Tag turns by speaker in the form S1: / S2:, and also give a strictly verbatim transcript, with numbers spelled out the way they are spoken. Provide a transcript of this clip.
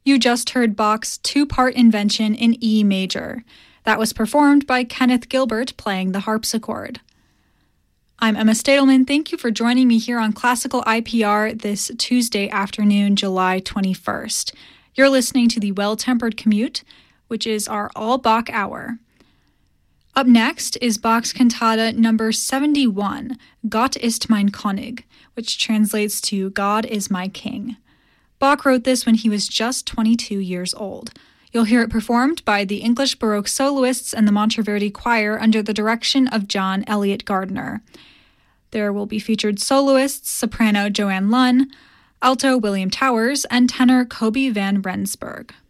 S1: You just heard Bach's two-part Invention in E major. That was performed by Kenneth Gilbert playing the harpsichord. I'm Emma Stadelman. Thank you for joining me here on Classical I P R this Tuesday afternoon, July twenty-first. You're listening to the Well-Tempered Commute, which is our all-Bach hour. Up next is Bach's cantata number seventy-one, Gott ist mein König, which translates to God is my King. Bach wrote this when he was just twenty-two years old. You'll hear it performed by the English Baroque soloists and the Monteverdi Choir under the direction of John Elliott Gardner. There will be featured soloists, soprano Joanne Lunn, alto William Towers, and tenor Kobe van Rensburg.